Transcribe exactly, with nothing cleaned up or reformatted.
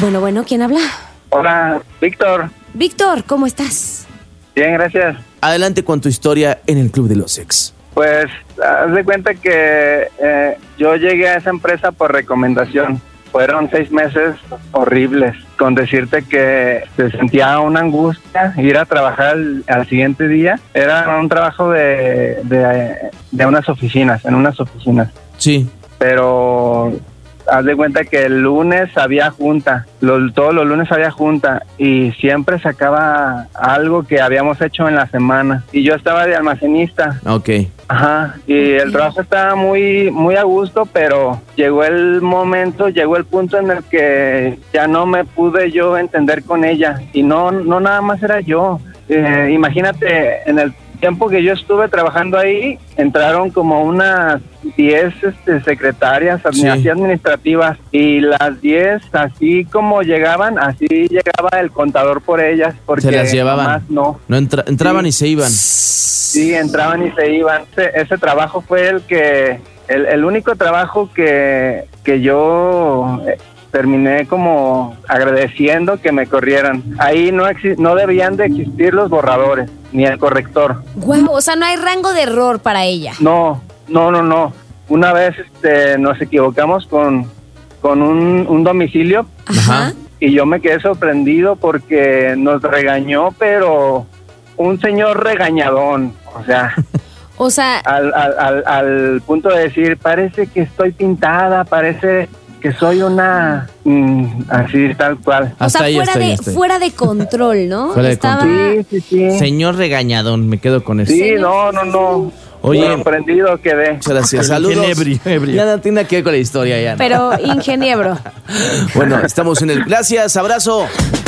Bueno, bueno, ¿quién habla? Hola, Víctor. Víctor, ¿cómo estás? Bien, gracias. Adelante con tu historia en el Club de los Ex. Pues, haz de cuenta que eh, yo llegué a esa empresa por recomendación. Fueron seis meses horribles, con decirte que se sentía una angustia ir a trabajar al, al siguiente día. Era un trabajo de, de, de unas oficinas, en unas oficinas. Sí. Pero haz de cuenta que el lunes había junta, los, todos los lunes había junta y siempre sacaba algo que habíamos hecho en la semana. Y yo estaba de almacenista. Ok. Ajá, y el trabajo estaba muy, muy a gusto, pero llegó el momento, llegó el punto en el que ya no me pude yo entender con ella. Y no, no nada más era yo. Eh, imagínate, en el tiempo que yo estuve trabajando ahí, entraron como unas diez este, secretarias Sí. así administrativas, y las diez, así como llegaban, así llegaba el contador por ellas, porque Se las llevaban. nomás no. No entra- entraban Sí. y se iban. Sí, entraban y se iban. Ese, ese trabajo fue el que, el, el único trabajo que, que yo eh, terminé como agradeciendo que me corrieran. Ahí no exi- no debían de existir los borradores, ni el corrector. Guau, o sea, no hay rango de error para ella. No, no, no, no. Una vez este, nos equivocamos con, con un, un domicilio, Ajá. y yo me quedé sorprendido porque nos regañó, pero un señor regañadón, o sea... O sea, Al, al, al, al punto de decir, parece que estoy pintada, parece que soy una... mm, así, tal cual. o Hasta sea ahí fuera, estoy, de, estoy. fuera de control, ¿no? Fuera de Estaba... control. Sí, sí, sí. Señor regañadón, me quedo con eso. Sí, no, no, no. Oye. Sorprendido quedé. Muchas gracias. El Saludos. ingenebrio, ebrio. Ya no tiene nada que ver con la historia ya. ¿no? Pero ingeniero. Bueno, estamos en el... Gracias, abrazo.